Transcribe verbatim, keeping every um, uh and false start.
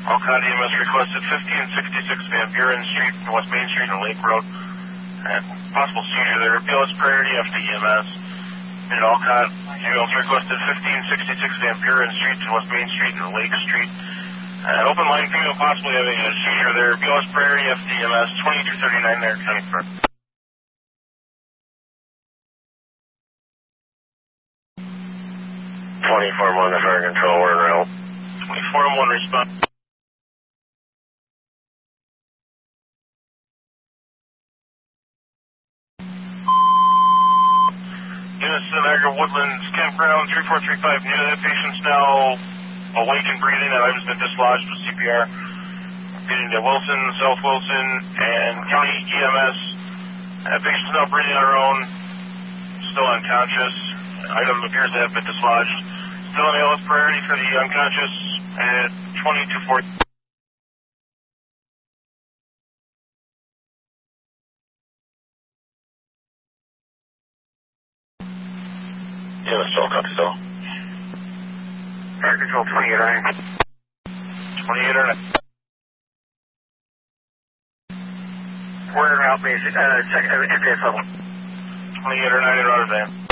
Alcott E M S requested fifteen sixty-six Van Buren Street, West Main Street and Lake Road. And possible seizure there. B L S priority F D E M S. And Alcott E M S requested fifteen sixty-six Van Buren Street, West Main Street and Lake Street. Uh, open line female possibly having a seizure there. B L S priority F D E M S twenty-two thirty-nine there, County Clerk. twenty-four one to fire control, we're in route. twenty-four one response. Units to Niagara Woodlands Campground three four three five. Unit patient's now awake and breathing. That item's been dislodged with C P R. Getting to Wilson, South Wilson, and County E M S. Uh, patient's now breathing on her own. Still unconscious. Item appears to have been dislodged. Still on the L S priority for the unconscious at twenty-two forty. Yeah, still cut still. Fire control twenty-eight oh nine. twenty-eight oh nine. We're in route base, uh, check, uh, N P S level. twenty-eight oh nine in Rotterdam.